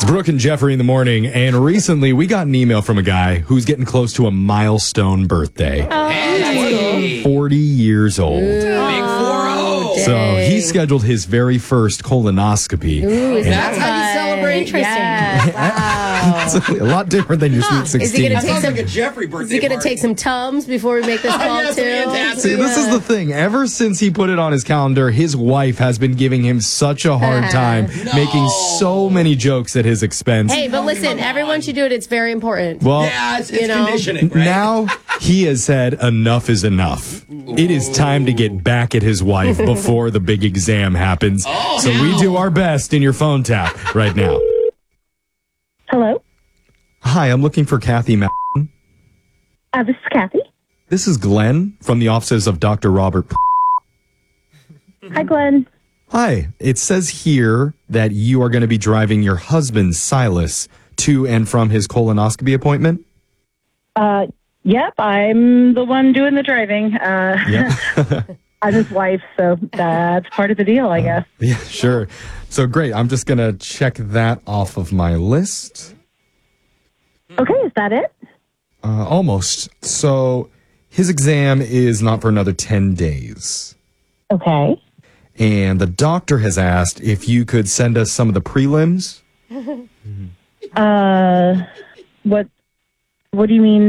Brooke and Jeffrey in the morning, and recently we got an email from a guy who's getting close to a milestone birthday. Hey. 40 years old. Big 4-0. So he scheduled his very first colonoscopy. Ooh, that's how you celebrate. Interesting. Wow. It's a lot different than your Sweet 16. Is he going to take Sounds some? like a Jeffrey birthday Is he going to party. take some Tums before we make this call Yes, too? fantastic. See, this is the thing. Ever since he put it on his calendar, his wife has been giving him such a hard time, making so many jokes at his expense. Hey, but listen, everyone should do it. It's very important. Well, Yeah, it's You know, conditioning, right? now he has said enough is enough. It is time to get back at his wife before the big exam happens. So we do our best in your phone tap right now. Hello, Hi, I'm looking for Kathy Ma. this is Kathy. This is Glenn from the offices of Dr. Robert. Hi, Glenn. Hi, it says here that you are going to be driving your husband, Silas, to and from his colonoscopy appointment. Yep, I'm the one doing the driving. Yeah. I'm his wife, so that's part of the deal, I guess. Yeah, sure. So great. I'm just going to check that off of my list. Okay, is that it? Almost. So his exam is not for another 10 days. Okay. And the doctor has asked if you could send us some of the prelims. What do you mean?